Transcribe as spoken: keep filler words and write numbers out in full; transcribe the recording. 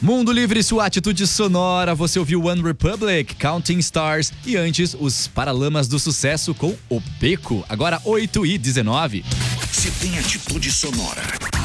Mundo Livre, sua atitude sonora. Você ouviu One Republic, Counting Stars e antes os Paralamas do Sucesso com O Beco. Agora oito e dezenove. Se tem atitude sonora,